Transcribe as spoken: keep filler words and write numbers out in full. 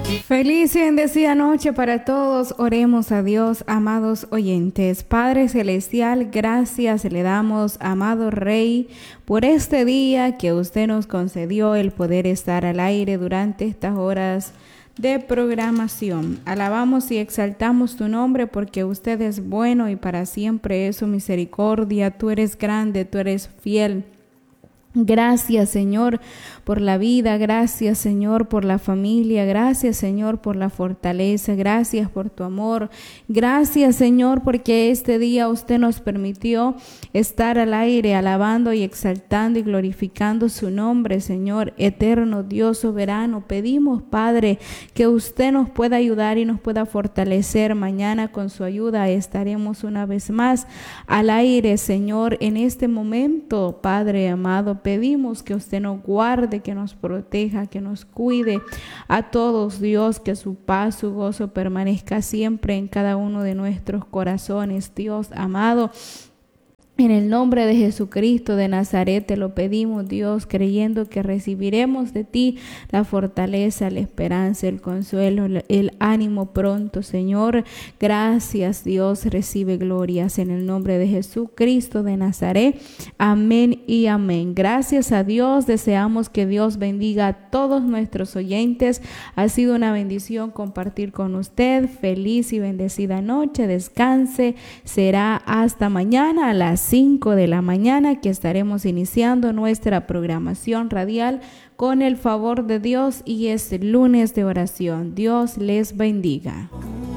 Feliz y bendecida noche para todos. Oremos a Dios, amados oyentes. Padre Celestial, gracias le damos, amado Rey, por este día que usted nos concedió el poder estar al aire durante estas horas de programación. Alabamos y exaltamos tu nombre porque usted es bueno y para siempre es su misericordia. Tú eres grande, tú eres fiel. Gracias, Señor, por la vida, gracias, Señor, por la familia, gracias, Señor, por la fortaleza, gracias por tu amor, gracias, Señor, porque este día usted nos permitió estar al aire alabando y exaltando y glorificando su nombre, Señor, eterno Dios soberano. Pedimos, Padre, que usted nos pueda ayudar y nos pueda fortalecer. Mañana con su ayuda estaremos una vez más al aire, Señor, en este momento, Padre amado. Pedimos que usted nos guarde, que nos proteja, que nos cuide a todos, Dios, que su paz, su gozo permanezca siempre en cada uno de nuestros corazones, Dios amado. En el nombre de Jesucristo de Nazaret te lo pedimos, Dios, creyendo que recibiremos de ti la fortaleza, la esperanza, el consuelo, el ánimo pronto, Señor. Gracias, Dios, recibe glorias en el nombre de Jesucristo de Nazaret. Amén y amén. Gracias a Dios, deseamos que Dios bendiga a todos nuestros oyentes. Ha sido una bendición compartir con usted. Feliz y bendecida noche, descanse. Será hasta mañana a las cinco de la mañana que estaremos iniciando nuestra programación radial con el favor de Dios y es lunes de oración. Dios les bendiga.